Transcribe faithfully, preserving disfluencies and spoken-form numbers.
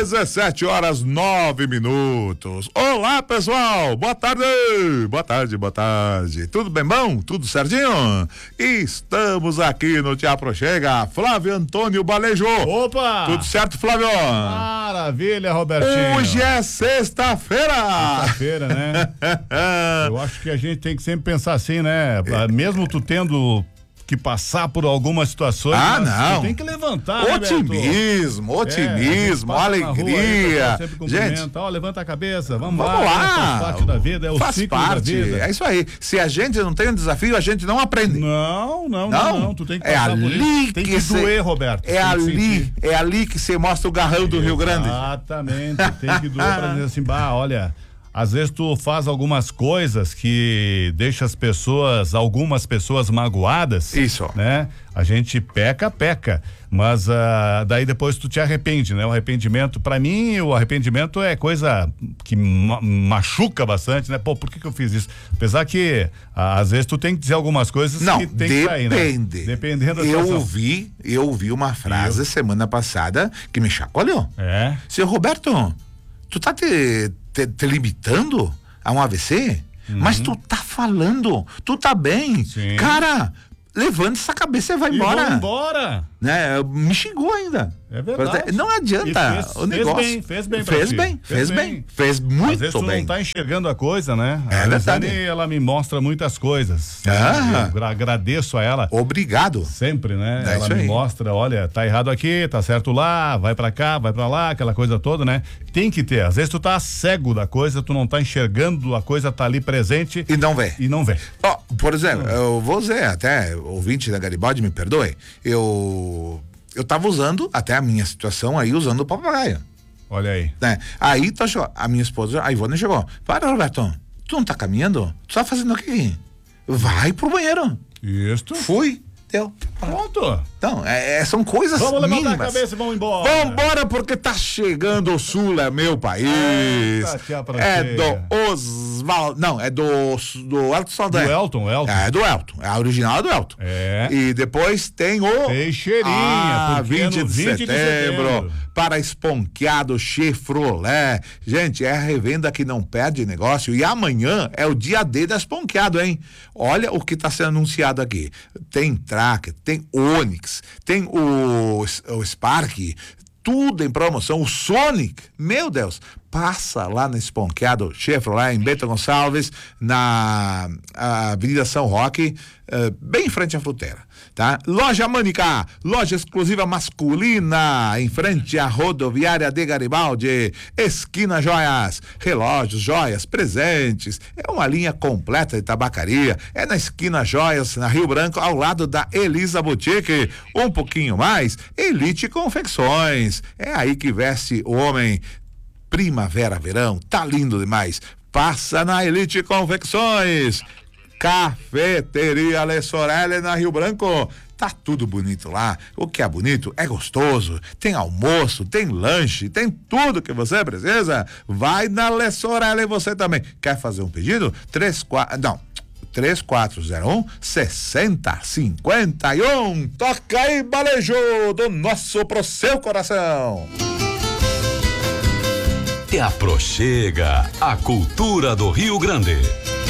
dezessete horas nove minutos. Olá, pessoal. Boa tarde. Boa tarde, boa tarde. Tudo bem bom? Tudo certinho? Estamos aqui no Te Aproxega. Flávio Antônio Balejo. Opa! Tudo certo, Flávio? Maravilha, Robertinho. Hoje é sexta-feira. Sexta-feira, né? Eu acho que a gente tem que sempre pensar assim, né? Mesmo tu tendo que passar por algumas situações, ah, não. Tu tem que levantar, otimismo, né, otimismo, é, alegria. Rua, gente, ó, levanta a cabeça, vamos, vamos lá, lá. Né? Faz parte da vida, é o faz ciclo parte, da vida. É isso aí. Se a gente não tem um desafio, a gente não aprende. Não, não, não, não. não. Tu tem que é passar ali por isso. Tem que, que doer, cê, Roberto. É ali, é ali que você mostra o garrão do Rio Grande. Exatamente, tem que doer pra dizer assim, bah, olha, às vezes tu faz algumas coisas que deixa as pessoas, algumas pessoas magoadas. Isso. Né? A gente peca, peca, mas uh, daí depois tu te arrepende, né? O arrependimento, pra mim, o arrependimento é coisa que ma machuca bastante, né? Pô, por que que eu fiz isso? Apesar que uh, às vezes tu tem que dizer algumas coisas não, que tem depende. que sair, né? Dependendo da eu situação. ouvi, eu ouvi uma frase eu. semana passada que me chacoalhou. É? Seu Roberto, tu tá te, te, te limitando a um A V C? Uhum. Mas tu tá falando, tu tá bem. Sim. Cara, levanta essa cabeça e vai e embora. Vai embora. Né? Me xingou ainda. É verdade. Não adianta. Fez, o negócio. Fez bem, fez bem. Fez bem, fez bem. Fez muito Às vezes tu bem. não tá enxergando a coisa, né? É a verdade. Lisane, ela me mostra muitas coisas. Ah. Eu agradeço a ela. Obrigado. Sempre, né? É ela me aí. mostra, olha, tá errado aqui, tá certo lá, vai pra cá, vai pra lá, aquela coisa toda, né? Tem que ter. Às vezes tu tá cego da coisa, tu não tá enxergando, a coisa tá ali presente. E não vê. E não vê. Ó, oh, por exemplo, hum. eu vou dizer, até ouvinte da Garibaldi, me perdoe, eu... Eu tava usando, até a minha situação aí, usando o papagaio. Olha aí. Né? Aí tá, a minha esposa, a Ivone chegou. Para, Roberto, tu não tá caminhando? Tu tá fazendo o quê? Vai pro banheiro. Isso. Fui. Deu. Pronto. Então, é, é, são coisas vamos mínimas. Vamos levantar a cabeça e vamos embora. Vamos embora porque tá chegando o Sul, é meu país. Eita, é do Oswaldo, não, é do, do Elton Saldanha. Do Elton, Elton. É do Elton, é a original é do Elton. É. E depois tem o... Teixeirinha, ah, vinte, vinte de setembro, de setembro. Para Esponqueado Chevrolet. Gente, é a revenda que não perde negócio. E amanhã é o dia D da Esponqueado, hein? Olha o que tá sendo anunciado aqui. Tem Tracker, tem Onix, tem o, o Spark, tudo em promoção. O Sonic, meu Deus, passa lá na Esponqueado Chevrolet, em Bento Gonçalves, na Avenida São Roque, uh, bem em frente à Fruteira, tá? Loja Mânica, loja exclusiva masculina, em frente à rodoviária de Garibaldi, esquina joias, relógios, joias, presentes, é uma linha completa de tabacaria, é na esquina joias, na Rio Branco, ao lado da Elisa Boutique, um pouquinho mais, Elite Confecções, é aí que veste o homem. Primavera, verão, tá lindo demais. Passa na Elite Confecções. Cafeteria Le Sorelle na Rio Branco. Tá tudo bonito lá. O que é bonito é gostoso. Tem almoço, tem lanche, tem tudo que você precisa. Vai na Le Sorelle você também. Quer fazer um pedido? Três, quatro, não. três quatro zero um, seis zero cinco um. Toca aí, Balejo, do nosso pro seu coração. Te Aproxega, a cultura do Rio Grande.